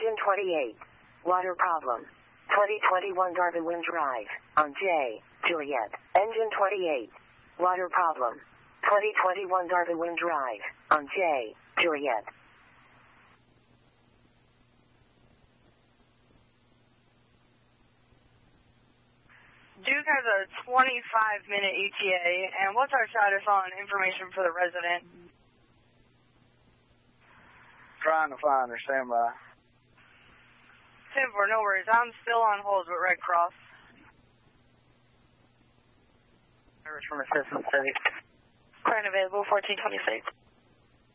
Engine 28. Water problem. 2021 Darwin Drive. On J. Juliet. Engine 28. Water problem. 2021 Darwin Drive. On J. Juliet. Duke has a 25-minute ETA, and what's our status on information for the resident? Trying to find her, stand by. 10-4, no worries. I'm still on hold with Red Cross. Service from Assistance City. Current available, 1426.